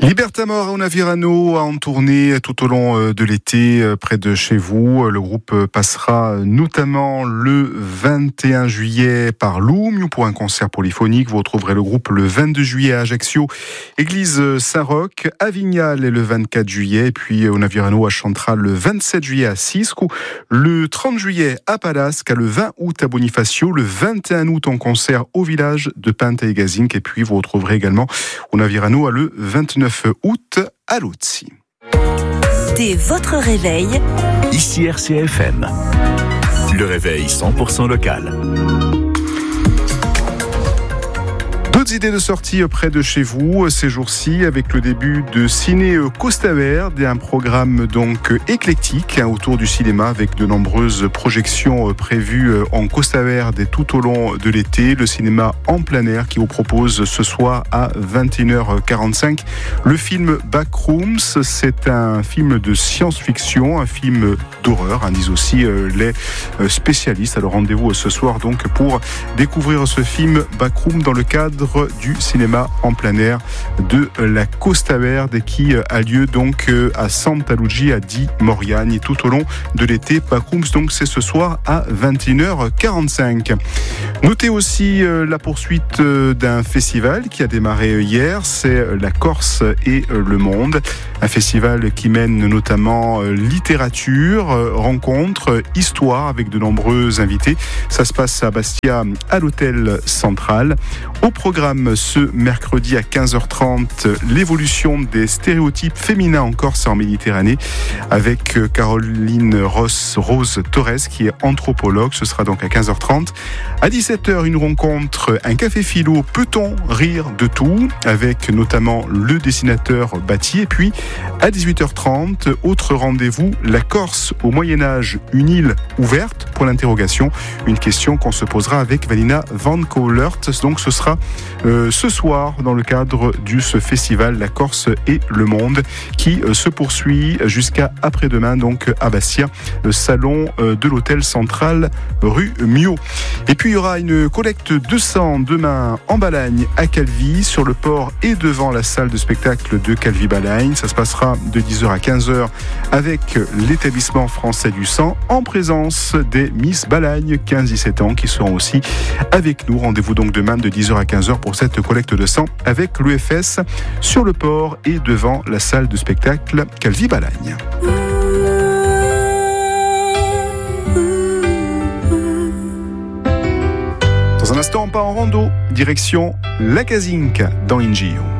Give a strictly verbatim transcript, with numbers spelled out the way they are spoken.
Libertamor Una Virano en tournée tout au long de l'été près de chez vous. Le groupe passera notamment le vingt et un juillet par Loum pour un concert polyphonique. Vous retrouverez le groupe le vingt-deux juillet à Ajaccio, église Saint-Roch. À Vignal le vingt-quatre juillet. Et puis Una Virano chantera le vingt-sept juillet à Siscou, le trente juillet à Palasque, le vingt août à Bonifacio, le vingt et un août en concert au village de Pinte-et-Gazink. Et puis vous retrouverez également Una Virano le vingt-neuf août à Luzzi. Dès votre réveil, ici R C F M, le réveil cent pour cent local. D'autres idées de sortie près de chez vous ces jours-ci avec le début de Ciné Costa Verde, un programme donc éclectique hein, autour du cinéma avec de nombreuses projections prévues en Costa Verde et tout au long de l'été. Le cinéma en plein air qui vous propose ce soir à vingt et une heures quarante-cinq le film Backrooms. C'est un film de science-fiction, un film d'horreur, hein, disent aussi euh, les spécialistes. Alors rendez-vous ce soir donc pour découvrir ce film Backrooms dans le cadre du cinéma en plein air de la Costa Verde qui a lieu donc à Santa Lucia di Moriani tout au long de l'été. Backrooms donc c'est ce soir à vingt et une heures quarante-cinq. Notez aussi la poursuite d'un festival qui a démarré hier, c'est la Corse et le Monde, un festival qui mène notamment littérature, rencontres, histoire avec de nombreux invités. Ça se passe à Bastia à l'hôtel Central. Au programme ce mercredi à quinze heures trente, l'évolution des stéréotypes féminins en Corse et en Méditerranée avec Caroline Ross, Rose Torres qui est anthropologue. Ce sera donc à quinze heures trente. À dix-sept heures, une rencontre, un café philo, peut-on rire de tout avec notamment le dessinateur Bati. Et puis à dix-huit heures trente, autre rendez-vous, la Corse au Moyen-Âge, une île ouverte pour l'interrogation. Une question qu'on se posera avec Valina Van Koolert. Donc ce sera Euh, ce soir dans le cadre du ce festival La Corse et le Monde qui euh, se poursuit jusqu'à après-demain donc à Bastia, le salon euh, de l'hôtel Central rue Mio. Et puis il y aura une collecte de sang demain en Balagne à Calvi sur le port et devant la salle de spectacle de Calvi-Balagne. Ça se passera de dix heures à quinze heures avec l'établissement français du sang en présence des Miss Balagne quinze dix-sept ans qui seront aussi avec nous. Rendez-vous donc demain de dix heures à quinze heures pour cette collecte de sang avec l'U F S sur le port et devant la salle de spectacle Calvi-Balagne. Dans un instant, on part en rando, direction La Cazinque dans Ingio.